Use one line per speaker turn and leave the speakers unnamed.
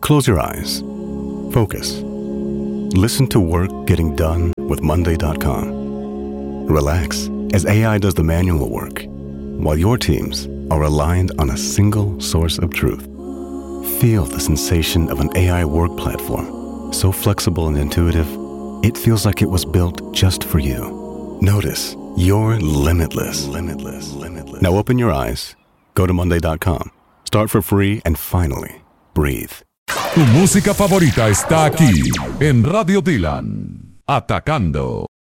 Close your eyes. Focus. Listen to work getting done with Monday.com. Relax as AI does the manual work, while your teams are aligned on a single source of truth. Feel the sensation of an AI work platform, so flexible and intuitive, it feels like it was built just for you. Notice you're limitless. Now open your eyes, go to Monday.com, start for free, and finally, breathe.
Tu música favorita está aquí en Radio Dylan. Atacando.